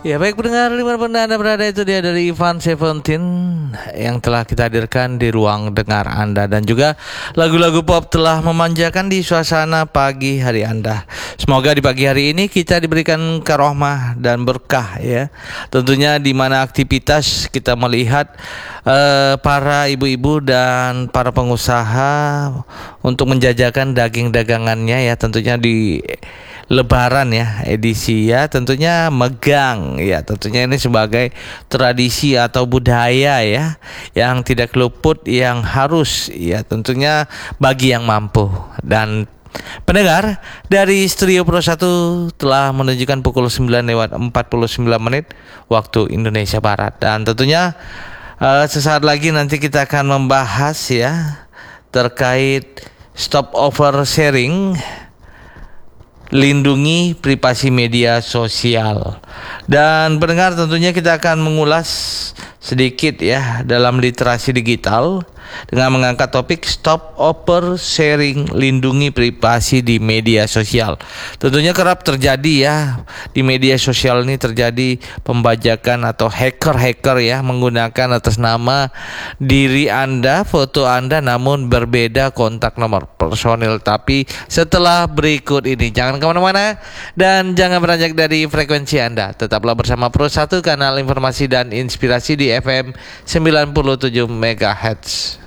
Ya baik pendengar, dimanapun Anda berada, itu dia dari Ivan Seventeen yang telah kita hadirkan di ruang dengar Anda. Dan juga lagu-lagu pop telah memanjakan di suasana pagi hari Anda. Semoga di pagi hari ini kita diberikan karohmah dan berkah ya. Tentunya di mana aktivitas kita melihat para ibu-ibu dan para pengusaha untuk menjajakan daging dagangannya ya, tentunya di Lebaran ya, edisi ya, tentunya megang ya, tentunya ini sebagai tradisi atau budaya ya, yang tidak luput, yang harus ya, tentunya bagi yang mampu. Dan pendengar, dari Studio Pro 1 telah menunjukkan pukul 9:49 waktu Indonesia Barat. Dan tentunya sesaat lagi nanti kita akan membahas ya terkait stop oversharing, lindungi privasi media sosial. Dan pendengar, tentunya kita akan mengulas sedikit ya dalam literasi digital dengan mengangkat topik stop oversharing, lindungi privasi di media sosial. Tentunya kerap terjadi ya di media sosial ini, terjadi pembajakan atau hacker ya menggunakan atas nama diri Anda, foto Anda, namun berbeda kontak nomor personil. Tapi setelah berikut ini jangan kemana-mana dan jangan beranjak dari frekuensi Anda. Tetaplah bersama Pro 1, kanal informasi dan inspirasi di FM 97 MHz.